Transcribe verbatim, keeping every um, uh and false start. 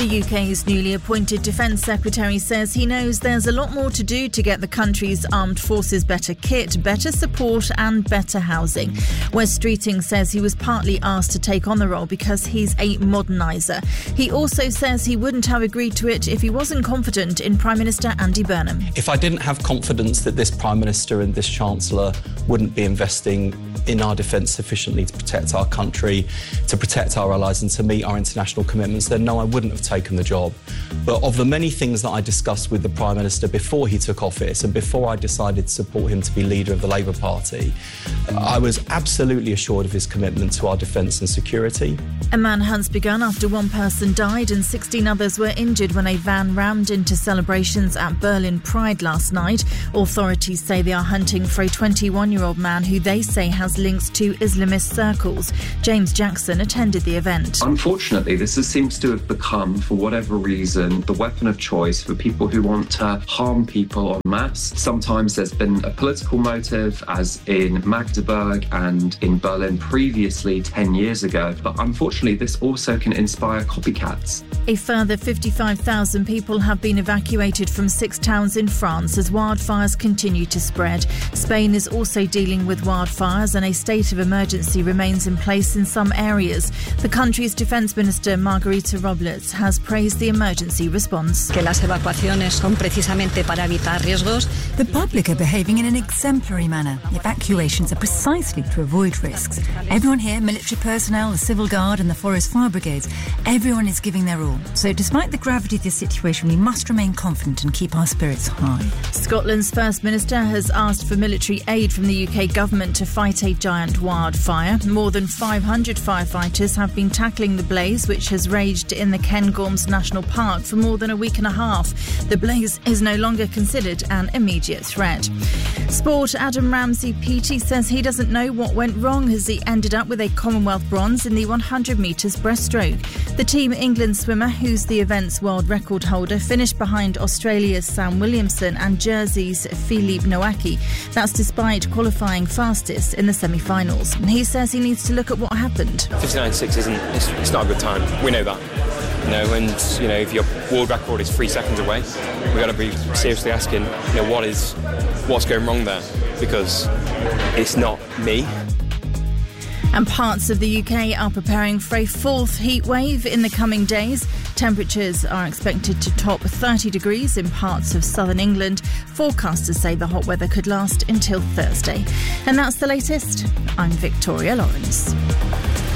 The U K's newly appointed Defence Secretary says he knows there's a lot more to do to get the country's armed forces better kit, better support and better housing. Wes Streeting says he was partly asked to take on the role because he's a moderniser. He also says he wouldn't have agreed to it if he wasn't confident in Prime Minister Andy Burnham. If I didn't have confidence that this Prime Minister and this Chancellor wouldn't be investing in our defence sufficiently to protect our country, to protect our allies and to meet our international commitments, then no, I wouldn't have taken the job. But of the many things that I discussed with the Prime Minister before he took office and before I decided to support him to be leader of the Labour Party, I was absolutely assured of his commitment to our defence and security. A manhunt's begun after one person died and sixteen others were injured when a van rammed into celebrations at Berlin Pride last night. Authorities say they are hunting for a twenty-one-year-old man who they say has links to Islamist circles. James Jackson attended the event. Unfortunately, this seems to have become, for whatever reason, the weapon of choice for people who want to harm people en masse. Sometimes there's been a political motive, as in Magdeburg and in Berlin previously ten years ago. But unfortunately, this also can inspire copycats. A further fifty-five thousand people have been evacuated from six towns in France as wildfires continue to spread. Spain is also dealing with wildfires and a state of emergency remains in place in some areas. The country's Defence Minister Margarita Robles has praised the emergency response. Que las evacuaciones son precisamente para evitar riesgos. The public are behaving in an exemplary manner. Evacuations are precisely to avoid risks. Everyone here, military personnel, the Civil Guard and the Forest Fire Brigades, everyone is giving their all. So despite the gravity of the situation, we must remain confident and keep our spirits high. Scotland's First Minister has asked for military aid from the U K government to fight a giant wildfire. More than five hundred firefighters have been tackling the blaze, which has raged in the Cairngorms National Park for more than a week and a half. The blaze is no longer considered an immediate threat. Sport, Adam Ramsey P T says he doesn't know what went wrong as he ended up with a Commonwealth bronze in the one hundred metres breaststroke. The Team England swimmer, who's the event's world record holder, finished behind Australia's Sam Williamson and Jersey's Philippe Nowacki. That's despite qualifying fastest in the semi-finals. He says he needs to look at what happened. fifty-nine six isn't, it's, it's not a good time. We know that. You know, and, you know, if your world record is three seconds away, we've got to be seriously asking, you know, what is, what's going wrong there? Because it's not me. And parts of the U K are preparing for a fourth heat wave in the coming days. Temperatures are expected to top thirty degrees in parts of southern England. Forecasters say the hot weather could last until Thursday. And that's the latest. I'm Victoria Lawrence.